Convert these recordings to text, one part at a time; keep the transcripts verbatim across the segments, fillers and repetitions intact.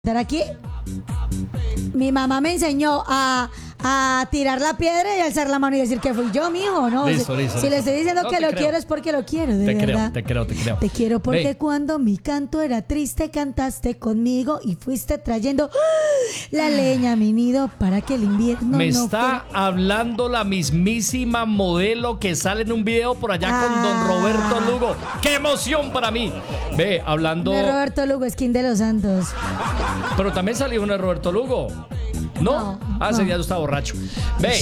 Estar aquí. Mi mamá me enseñó a, a tirar la piedra y alzar la mano y decir que fui yo, mijo, ¿no? Listo, si listo, si listo. le estoy diciendo No, que te lo creo. quiero es porque lo quiero, de Te creo, verdad. te creo, te creo. Te quiero porque Ve. cuando mi canto era triste cantaste conmigo y fuiste trayendo la leña a mi nido para que el invierno Me no está fuera- hablando la mismísima modelo que sale en un video por allá con don Ah. Roberto Lugo. ¡Qué emoción para mí! Ve, hablando... de Roberto Lugo, Skin de los Santos. Pero también salió una de Roberto Lugo. ¿No? No, ah, ese no. día yo estaba borracho. Ve,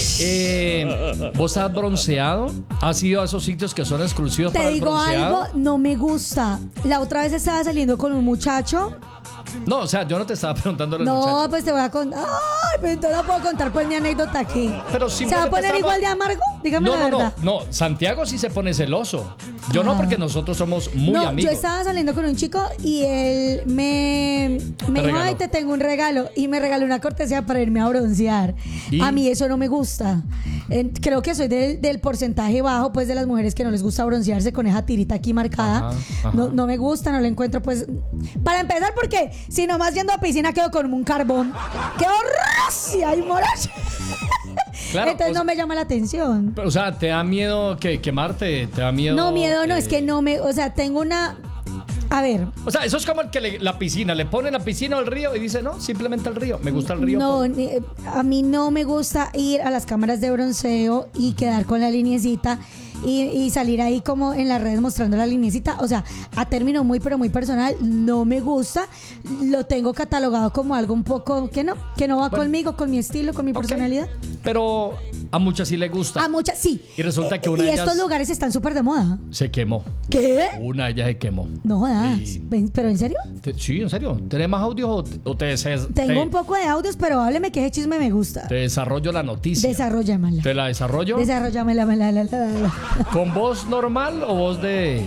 eh, ¿vos has bronceado? ¿Has ido a esos sitios que son exclusivos para Te el digo bronceado? algo, no me gusta. La otra vez estaba saliendo con un muchacho. No, o sea, yo no te estaba preguntando a los No, muchachos. pues te voy a contar. Ay, pero entonces no puedo contar pues mi anécdota aquí. Pero ¿Se va a simplemente poner estamos- igual de amargo? Dígame No, la no, no, verdad. no. Santiago sí se pone celoso. Yo no, Ah. porque nosotros somos muy no, amigos. yo estaba saliendo con un chico y él me, me dijo, regaló. ay, te tengo un regalo. Y me regaló una cortesía para irme a broncear. ¿Y? A mí eso no me gusta. Eh, creo que soy del, del porcentaje bajo, pues, de las mujeres que no les gusta broncearse con esa tirita aquí marcada. Ajá, ajá. No, no me gusta, no le encuentro, pues... Para empezar, porque si nomás yendo a piscina quedo con un carbón. ¡Qué horror! ¡Ay, moracho! Claro, Entonces o sea- no me llama la atención. O sea, ¿te da miedo que quemarte? ¿Te da miedo? No, miedo no, eh, es que no me... O sea, tengo una... A ver, O sea, eso es como el que le- la piscina, le pone la piscina al río y dice, no, simplemente al río. Me gusta el río. no, por- ni- a mí no me gusta ir a las cámaras de bronceo y quedar con la linecita y, y salir ahí como en las redes mostrando la linecita. O sea, a término muy, pero muy personal, no me gusta. Lo tengo catalogado como algo un poco que no, que no va Bueno. conmigo, con mi estilo, con mi Ok. personalidad. Pero a muchas sí le gusta. A muchas, sí. Y resulta que una Y de estos ellas lugares están súper de moda. se quemó. ¿Qué? Una de ellas se quemó. No jodas. Y- Ven, ¿pero en serio? Te- sí, en serio. ¿Tenés más audios o te, o te, des- Tengo te- un poco de audios, pero hábleme que ese chisme me gusta. te desarrollo la noticia? Desarrollámela. ¿Te la desarrollo? Desarrollámela. la, la, la, la, la. ¿Con voz normal o voz de...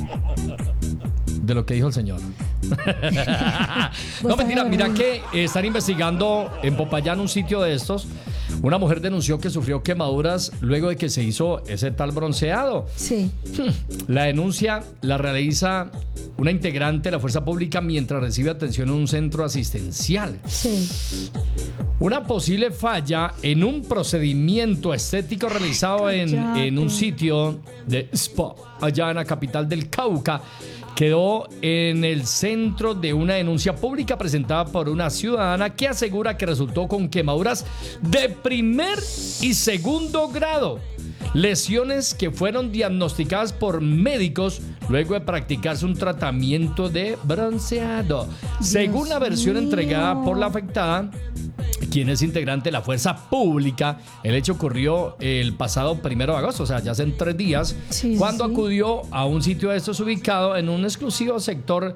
de lo que dijo el señor? No, Vos mentira, sabés, mira Raúl. que eh, están investigando en Popayán, un sitio de estos. Una mujer denunció que sufrió quemaduras luego de que se hizo ese tal bronceado. Sí. La denuncia la realiza una integrante de la fuerza pública mientras recibe atención en un centro asistencial. Sí. Una posible falla en un procedimiento estético realizado en, Cállate. en un sitio de spa allá en la capital del Cauca quedó en el centro de una denuncia pública presentada por una ciudadana que asegura que resultó con quemaduras de primer y segundo grado. Lesiones que fueron diagnosticadas por médicos luego de practicarse un tratamiento de bronceado. Según la versión mío. entregada por la afectada, quien es integrante de la fuerza pública, el hecho ocurrió el pasado primero de agosto, o sea, ya hace tres días, Sí, cuando sí. acudió a un sitio de estos ubicado en un exclusivo sector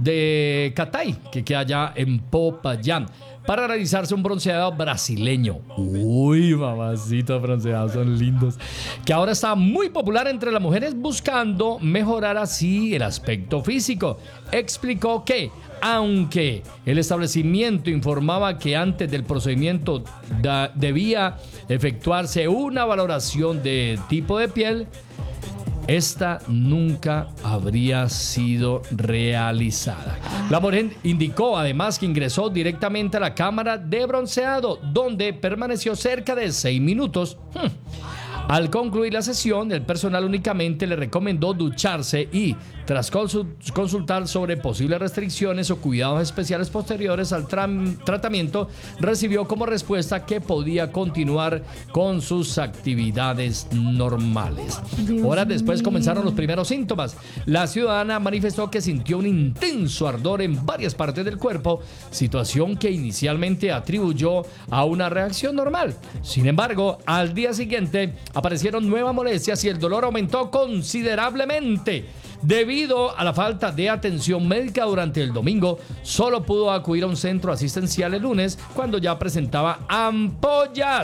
de Catay, que queda allá en Popayán, para realizarse un bronceado brasileño. Uy, mamacitos bronceados, son lindos. Que ahora está muy popular entre las mujeres buscando mejorar así el aspecto físico. Explicó que, aunque el establecimiento informaba que antes del procedimiento da- debía efectuarse una valoración de tipo de piel, esta nunca habría sido realizada. La mujer indicó además que ingresó directamente a la cámara de bronceado, donde permaneció cerca de seis minutos. Hmm. Al concluir la sesión, el personal únicamente le recomendó ducharse y, tras consul- consultar sobre posibles restricciones o cuidados especiales posteriores al tram- tratamiento, recibió como respuesta que podía continuar con sus actividades normales. Dios Horas después mío. comenzaron los primeros síntomas. La ciudadana manifestó que sintió un intenso ardor en varias partes del cuerpo, situación que inicialmente atribuyó a una reacción normal. Sin embargo, al día siguiente aparecieron nuevas molestias y el dolor aumentó considerablemente. Debido a la falta de atención médica durante el domingo, solo pudo acudir a un centro asistencial el lunes cuando ya presentaba ampollas,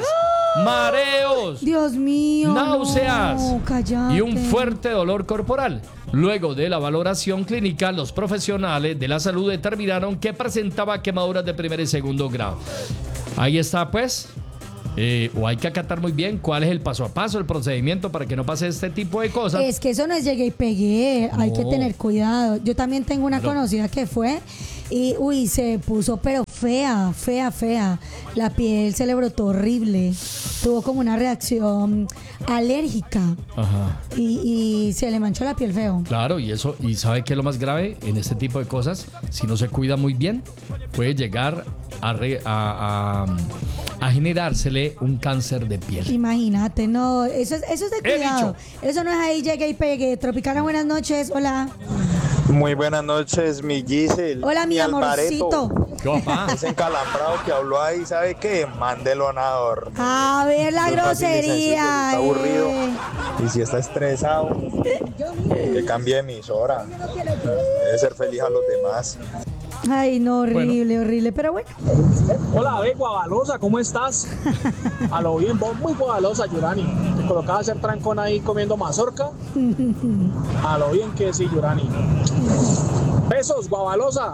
mareos, Dios mío. náuseas no, cállate. y un fuerte dolor corporal. Luego de la valoración clínica, los profesionales de la salud determinaron que presentaba quemaduras de primer y segundo grado. Ahí está, pues. Eh, o hay que acatar muy bien cuál es el paso a paso, el procedimiento para que no pase este tipo de cosas. Es que eso no es llegué y pegué, hay que No. tener cuidado. Yo también tengo una Pero- conocida que fue y uy, se puso pero fea, fea, fea. La piel se le brotó horrible. Tuvo como una reacción alérgica. Ajá. Y, y se le manchó la piel feo. Claro, y eso, y ¿sabe qué es lo más grave en este tipo de cosas? Si no se cuida muy bien, puede llegar a, re- a, a, a generársele un cáncer de piel. Imagínate, no, eso es, eso es de He cuidado. dicho. Eso no es ahí llegue y pegue. Tropicana, buenas noches, hola. Muy buenas noches, mi Giselle. Hola, mi amorcito. ¿Qué va, pa? Ese encalambrado que habló ahí, ¿sabe qué? Mándelo a nador. A ver la Eso es fácil y sencillo, si grosería. está aburrido eh. y si está estresado, que cambie de emisora. Debe ser feliz a los demás. Ay, no, horrible, horrible, pero bueno. Hola, ve, Guavalosa, ¿cómo estás? A lo bien, vos muy Guavalosa, Yurani. ¿Te colocabas a hacer trancón ahí comiendo mazorca? A lo bien que sí, Yurani. Besos, Guavalosa.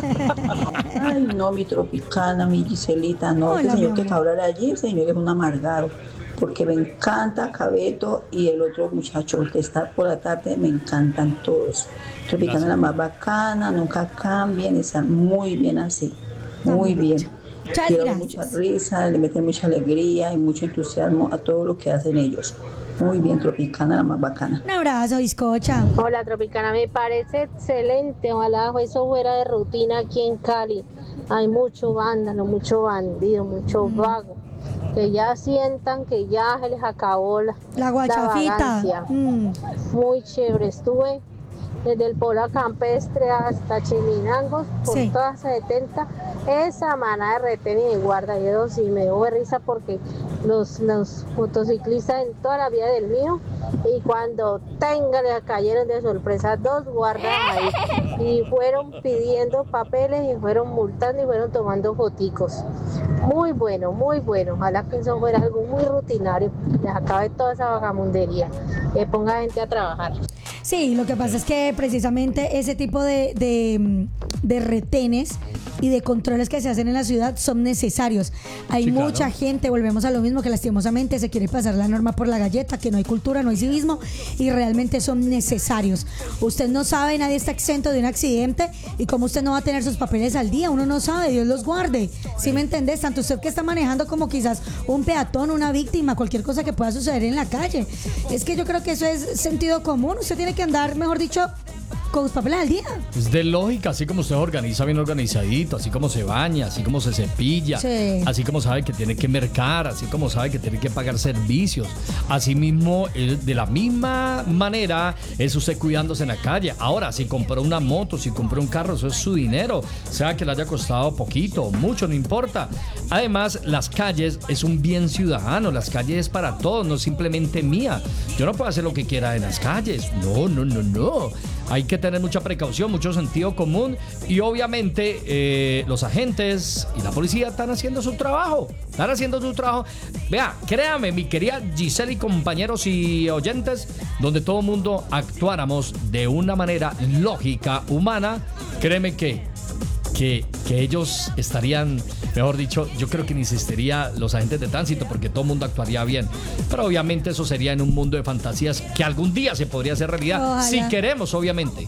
Ay, no, mi Tropicana, mi Giselita, no, Hola, ese señor mi que amor. acaba de hablar allí, el señor es un amargado, porque me encanta Cabeto y el otro muchacho, el que está por la tarde, me encantan todos. Tropicana es la más bacana, nunca cambian, están muy bien así, muy bien. Muchas Quiero gracias. mucha risa, le meten mucha alegría y mucho entusiasmo a todo lo que hacen ellos. Muy bien, Tropicana, la más bacana. Un abrazo, bizcocha. Hola Tropicana, me parece excelente, ojalá eso fuera de rutina aquí en Cali. Hay mucho vándalo, mucho bandido, mucho vago, que ya sientan que ya se les acabó la, La guachafita. vagancia. Mm. Muy chévere, estuve desde el Pola Campestre hasta Chiminangos, por Sí. toda setenta, esa manada de retén y de guarda, y eso sí me dio risa porque los, los motociclistas en toda la vida del mío, y cuando tenga le cayeron de sorpresa dos guardas ahí, y fueron pidiendo papeles, y fueron multando, y fueron tomando foticos. Muy bueno, muy bueno, ojalá que eso fuera algo muy rutinario, les acabe toda esa vagamundería, que ponga gente a trabajar. Sí, lo que pasa es que precisamente ese tipo de, de, de retenes y de controles que se hacen en la ciudad son necesarios. Hay Sí, claro. mucha gente, volvemos a lo mismo, que lastimosamente se quiere pasar la norma por la galleta, que no hay cultura, no hay civismo, y realmente son necesarios. Usted no sabe, nadie está exento de un accidente, y como usted no va a tener sus papeles al día, uno no sabe, Dios los guarde. ¿Sí me entendés? Tanto usted que está manejando como quizás un peatón, una víctima, cualquier cosa que pueda suceder en la calle. Es que yo creo que eso es sentido común. Usted tiene que andar, mejor dicho, con sus papeles al día. Es de lógica, así como usted organiza bien organizadito, así como se baña, así como se cepilla, Sí. así como sabe que tiene que mercar, así como sabe que tiene que pagar servicios. Así mismo, eh, de la misma manera, es usted cuidándose en la calle. Ahora, si compró una moto, si compró un carro, eso es su dinero, sea que le haya costado poquito o mucho, no importa. Además, las calles es un bien ciudadano, las calles es para todos, no simplemente mía. Yo no puedo hacer lo que quiera en las calles, no, no, no, no. Hay que tener mucha precaución, mucho sentido común, y obviamente eh, los agentes y la policía están haciendo su trabajo, están haciendo su trabajo. Vea, créame, mi querida Giselle y compañeros y oyentes, donde todo el mundo actuáramos de una manera lógica, humana, créeme que Que, que ellos estarían, mejor dicho, yo creo que ni existiría los agentes de tránsito porque todo el mundo actuaría bien. Pero obviamente eso sería en un mundo de fantasías que algún día se podría hacer realidad, Ojalá. si queremos, obviamente.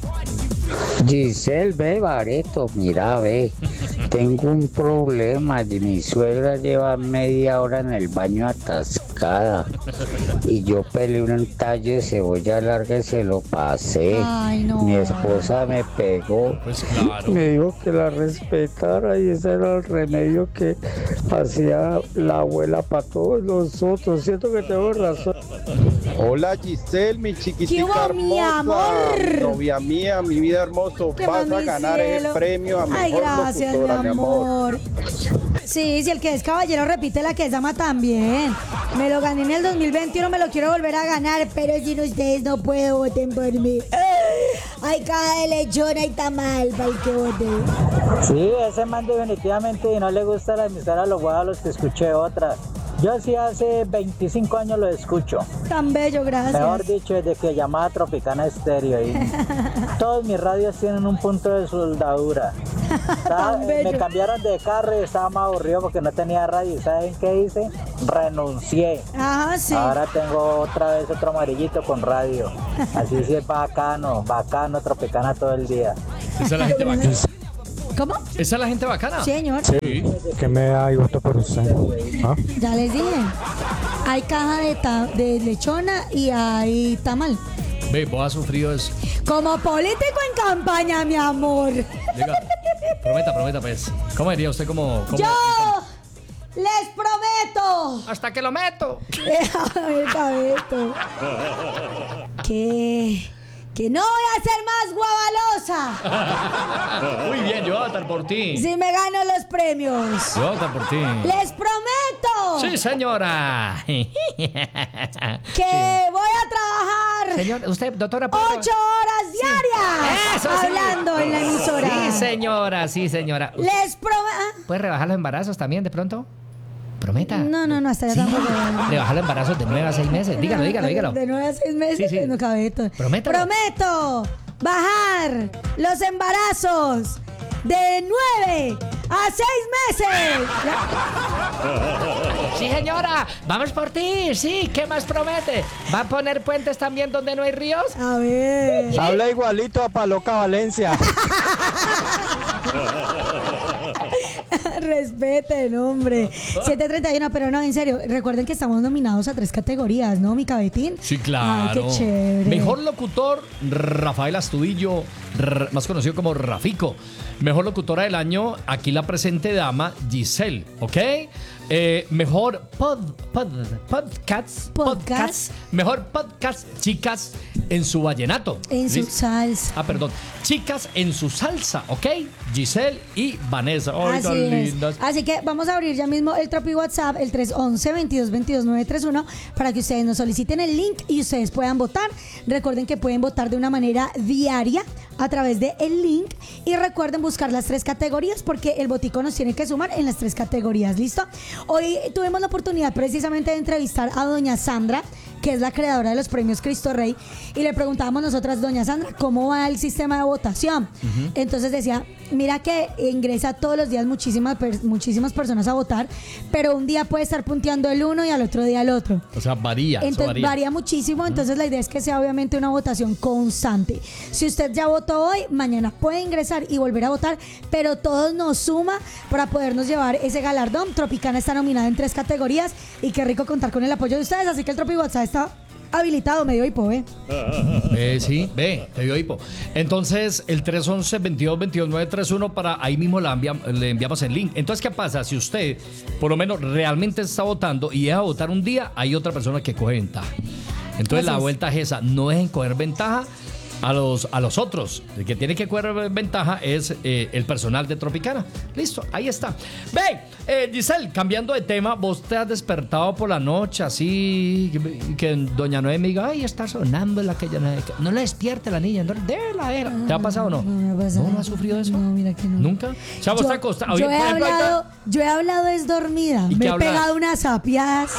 Giselle, ve, Bareto, mira, ve, tengo un problema. Mi suegra lleva media hora en el baño atascada y yo peleé un tallo de cebolla larga y se lo pasé. Ay, no. Mi esposa me pegó, Pues claro. me dijo que la respetara y ese era el remedio que hacía la abuela para todos nosotros. Siento que tengo razón. Hola Giselle, mi ¿Qué chiquitica hubo, mi hermosa, amor? novia mía, mi vida hermoso, ¿Qué vas más, a mi ganar cielo? ese premio a mejor Ay, gracias, locutora, mi amor. Sí, si el que es caballero repite la que es dama también. Me lo gané en el dos mil veintiuno, me lo quiero volver a ganar, pero sin ustedes no puedo, voten por mí. Ay, cada de lechona y tamal para el que vote. Sí, ese man definitivamente no le gusta la emisora Los Guadalos, que escuché otra. Yo sí hace veinticinco años lo escucho. Tan bello, gracias. Mejor dicho, desde que llamaba Tropicana Estéreo. Y todos mis radios tienen un punto de soldadura. Estaba- Tan bello. me cambiaron de carro y estaba más aburrido porque no tenía radio. ¿Saben qué hice? Renuncié. Ajá, sí. Ahora tengo otra vez otro amarillito con radio. Así sí es bacano, bacano, Tropicana todo el día. Esa es la gente bacana. ¿Cómo? ¿Esa es la gente bacana? Sí, señor. Sí. ¿Qué me da y voto por usted? ¿Ah? Ya les dije. Hay caja de, ta- de lechona y hay tamal. Ve, vos has sufrido eso. Como político en campaña, mi amor. Diga, prometa, prometa, pues. ¿Cómo diría usted como...? como- Yo les prometo. ¡Hasta que lo meto! A ver, Cabeto. Que... Que no voy a ser más guavalosa Muy bien, yo voy a votar por ti. si me gano los premios. Yo voy a votar por ti. Les prometo Sí, señora. que voy a trabajar Señor, usted, doctora. ocho horas diarias Eso sí. hablando en la emisora. Sí, señora, sí, señora. Les prometo. ¿Puede rebajar los embarazos también de pronto? Prometa. No, no, no, hasta ya Sí. tampoco. Rebajar los embarazos de nueve a seis meses. Dígalo, dígalo, dígalo. De nueve a seis meses, Sí, sí. no, Cabeto. Prométalo. Prometo bajar los embarazos de nueve a seis meses. Sí, señora. Vamos por ti. Sí, ¿qué más promete? ¿Va a poner puentes también donde no hay ríos? A ver. Habla igualito a Paloca Valencia. Respeten, hombre. siete treinta y uno, pero no, en serio, recuerden que estamos nominados a tres categorías, ¿no, mi Cabetín? Sí, claro. Ay, qué chévere. Mejor locutor, Rafael Astudillo, r- más conocido como Rafico. Mejor locutora del año, aquí la presente dama, Giselle, ¿ok? Eh, mejor pod, pod, podcast, Podcast. Mejor podcast, chicas en su vallenato. En su ¿Listo? salsa. Ah, perdón. Chicas en su salsa, ¿ok? Giselle y Vanessa. Ay, Así tan es. lindas. Así que vamos a abrir ya mismo el Tropi WhatsApp, el tres once, veintidós veintidós, nueve treinta y uno, para que ustedes nos soliciten el link y ustedes puedan votar. Recuerden que pueden votar de una manera diaria a través del link y recuerden buscar las tres categorías porque el botico nos tiene que sumar en las tres categorías, ¿listo? Hoy tuvimos la oportunidad precisamente de entrevistar a doña Sandra, que es la creadora de los premios Cristo Rey, y le preguntábamos nosotras, doña Sandra, ¿cómo va el sistema de votación? Uh-huh. Entonces decía, mira que ingresa todos los días muchísimas, per- muchísimas personas a votar, pero un día puede estar punteando el uno y al otro día el otro. O sea, varía. Entonces eso varía. varía muchísimo, entonces la idea es que sea obviamente una votación constante. Si usted ya votó hoy, mañana puede ingresar y volver a votar, pero todos nos suma para podernos llevar ese galardón. Tropicana está nominada en tres categorías y qué rico contar con el apoyo de ustedes, así que el Tropi WhatsApp está habilitado, medio hipo, ¿eh? Eh, sí, ve, te dio hipo. Entonces, el tres once, veintidós veintidós, nueve treinta y uno, para ahí mismo la enviam- le enviamos el link. Entonces, ¿qué pasa? Si usted, por lo menos, realmente está votando y deja votar un día, hay otra persona que coge ventaja. Entonces, la Así es. vuelta es esa. No dejen coger ventaja a los, a los otros. El que tiene que coger ventaja es eh, el personal de Tropicana. Listo, ahí está. Ve, eh, Giselle, cambiando de tema, vos te has despertado por la noche así, que, que doña Noé me diga, ay, está sonando la que ya no, no le despierte la niña, no, déjela, déjela. ¿Te ha pasado o no? No me ha pasado. ¿No, no has sufrido eso? No, mira que no. ¿Nunca? O sea, vos te acostás. yo, Oye, he por ejemplo, ahorita- hablado, yo he hablado es dormida. ¿Y Me qué he hablas? pegado unas sapiadas.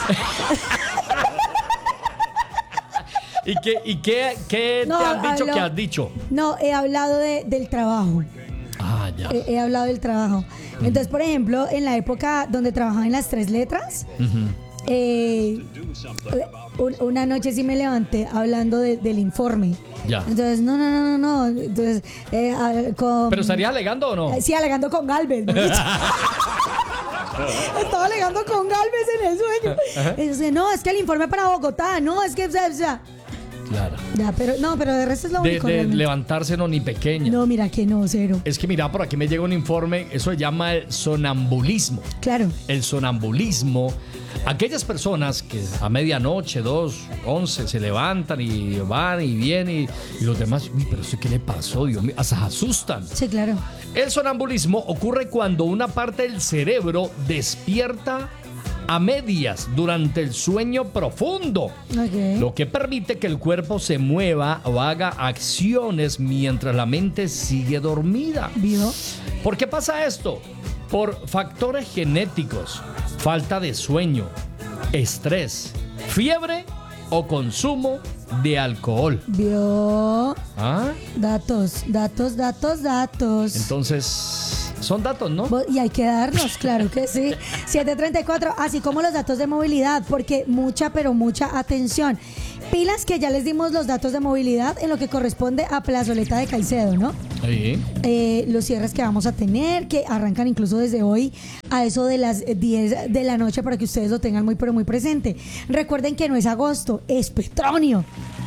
¿Y qué, y qué, qué No, te han dicho hablo- que has dicho? No, he hablado de, del trabajo. Ah, ya. He, he hablado del trabajo. Entonces, por ejemplo, en la época donde trabajaba en las tres letras, Ujú. eh, un- una noche sí me levanté hablando de- del informe. Ya. Entonces, no, no, no, no, no. Entonces, eh, a- con, ¿Pero estarías alegando o no? Eh, Sí, alegando con Galvez. me dicho. Estaba alegando con Galvez en el sueño. Y yo decía, no, es que el informe para Bogotá, no, es que, o sea, o sea. Claro. Ya, pero no, pero de resto es lo De, único. de realmente. levantarse no ni pequeña. No, mira que no, cero. Es que mira, por aquí me llega un informe, eso se llama el sonambulismo. Claro. El sonambulismo, aquellas personas que a medianoche, dos, once, se levantan y van y vienen y, y los demás, uy, pero eso qué le pasó, Dios mío, hasta se asustan. Sí, claro. El sonambulismo ocurre cuando una parte del cerebro despierta a medias durante el sueño profundo, Ok. lo que permite que el cuerpo se mueva o haga acciones mientras la mente sigue dormida. ¿Vio? ¿Por qué pasa esto? Por factores genéticos, falta de sueño, estrés, fiebre o consumo de alcohol. ¿Vio? ¿Ah? Datos, datos, datos, datos. Entonces, son datos, ¿no? Y hay que darlos, claro que sí. siete treinta y cuatro, así como los datos de movilidad, porque mucha, pero mucha atención. Pilas que ya les dimos los datos de movilidad en lo que corresponde a Plazoleta de Caicedo, ¿no? Sí. Eh, los cierres que vamos a tener, que arrancan incluso desde hoy a eso de las diez de la noche para que ustedes lo tengan muy, pero muy presente. Recuerden que no es agosto, es Petronio.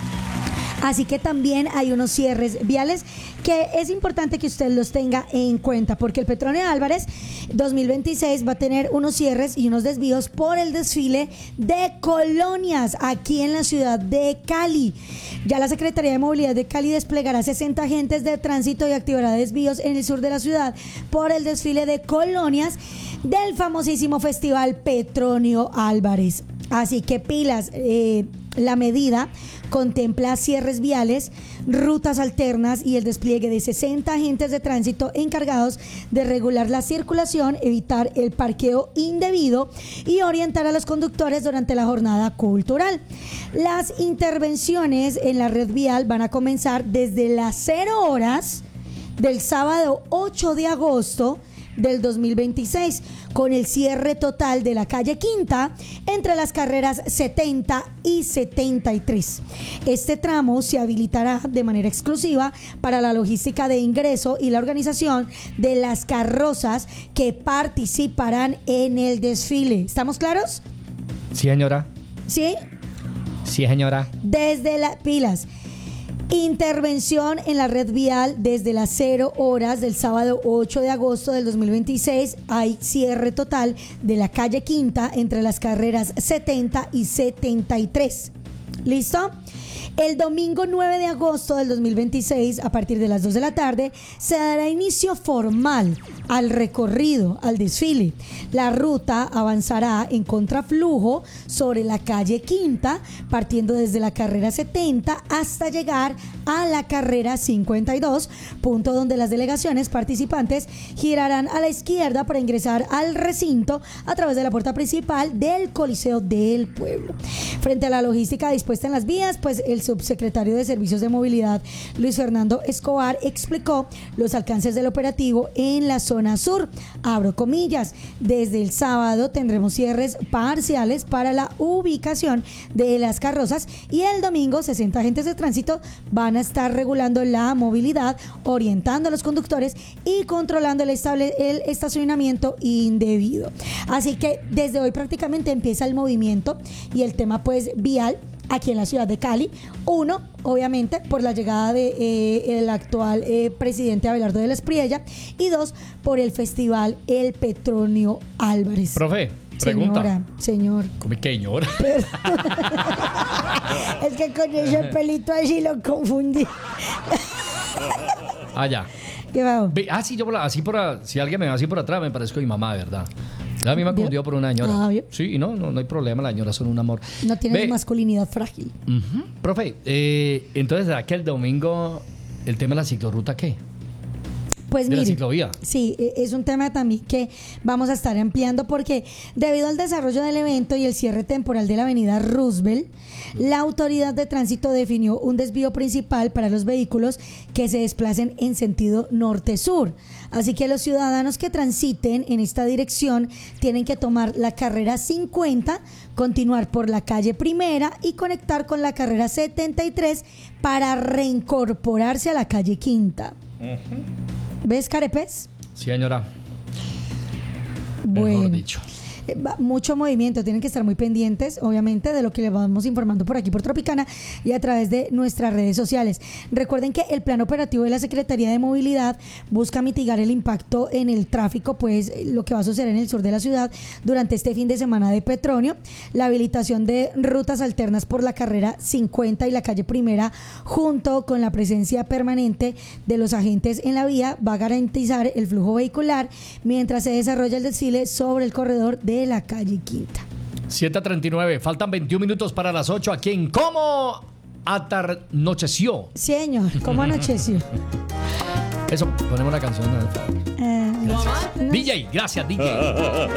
Así que también hay unos cierres viales que es importante que usted los tenga en cuenta, porque el Petronio Álvarez dos mil veintiséis va a tener unos cierres y unos desvíos por el desfile de colonias aquí en la ciudad de Cali. Ya la Secretaría de Movilidad de Cali desplegará sesenta agentes de tránsito y activará desvíos en el sur de la ciudad por el desfile de colonias del famosísimo Festival Petronio Álvarez. Así que pilas, eh, la medida contempla cierres viales, rutas alternas y el despliegue de sesenta agentes de tránsito encargados de regular la circulación, evitar el parqueo indebido y orientar a los conductores durante la jornada cultural. Las intervenciones en la red vial van a comenzar desde las cero horas del sábado ocho de agosto del dos mil veintiséis, con el cierre total de la calle Quinta entre las carreras setenta y setenta y tres. Este tramo se habilitará de manera exclusiva para la logística de ingreso y la organización de las carrozas que participarán en el desfile. ¿Estamos claros? Sí, señora. ¿Sí? Sí, señora. Desde las pilas. Intervención en la red vial desde las cero horas del sábado ocho de agosto del dos mil veintiséis. Hay cierre total de la calle Quinta entre las carreras setenta y setenta y tres. ¿Listo? El domingo nueve de agosto del dos mil veintiséis, a partir de las dos de la tarde, se dará inicio formal al recorrido, al desfile. La ruta avanzará en contraflujo sobre la calle Quinta, partiendo desde la carrera setenta hasta llegar a la carrera cincuenta y dos, punto donde las delegaciones participantes girarán a la izquierda para ingresar al recinto a través de la puerta principal del Coliseo del Pueblo. Frente a la logística dispuesta en las vías, pues el subsecretario de Servicios de Movilidad, Luis Fernando Escobar, explicó los alcances del operativo en la zona sur. Abro comillas, desde el sábado tendremos cierres parciales para la ubicación de las carrozas y el domingo sesenta agentes de tránsito van a estar regulando la movilidad, orientando a los conductores y controlando el, estable, el estacionamiento indebido. Así que desde hoy prácticamente empieza el movimiento y el tema pues vial aquí en la ciudad de Cali. Uno, obviamente, por la llegada de eh, el actual eh, presidente Abelardo de la Espriella, y dos, por el festival El Petronio Álvarez. Profe, pregunta. Señora, señor. ¿Cómo que señor? Es que con ese pelito así lo confundí. Ah, ya. ¿Qué va? Ah, sí, yo por la, así por a, si alguien me ve así por atrás, me parezco a mi mamá, de verdad. A mí me confundió por una señora. Ah, ¿vio? Sí, y no, no, no hay problema, las señoras son un amor. No tiene Ve, masculinidad frágil. Uh-huh. Profe, eh, entonces, ¿será que el domingo el tema de la ciclorruta qué? Pues de mire, la ciclovía. Sí, es un tema también que vamos a estar ampliando porque debido al desarrollo del evento y el cierre temporal de la avenida Roosevelt, la autoridad de tránsito definió un desvío principal para los vehículos que se desplacen en sentido norte-sur. Así que los ciudadanos que transiten en esta dirección tienen que tomar la carrera cincuenta, continuar por la calle Primera y conectar con la carrera setenta y tres para reincorporarse a la calle Quinta. Uh-huh. ¿Ves, Carepes? Sí, señora. Bueno, mejor dicho. Mucho movimiento, tienen que estar muy pendientes, obviamente, de lo que les vamos informando por aquí por Tropicana y a través de nuestras redes sociales. Recuerden que el plan operativo de la Secretaría de Movilidad busca mitigar el impacto en el tráfico, pues lo que va a suceder en el sur de la ciudad durante este fin de semana de Petronio. La habilitación de rutas alternas por la carrera cincuenta y la calle Primera, junto con la presencia permanente de los agentes en la vía, va a garantizar el flujo vehicular mientras se desarrolla el desfile sobre el corredor de de la calle Quinta. siete treinta y nueve, faltan veintiún minutos para las ocho aquí en ¿Cómo Atarnocheció? Señor, ¿cómo anocheció? Eso, ponemos la canción. Eh, Gracias. no. D J, gracias D J.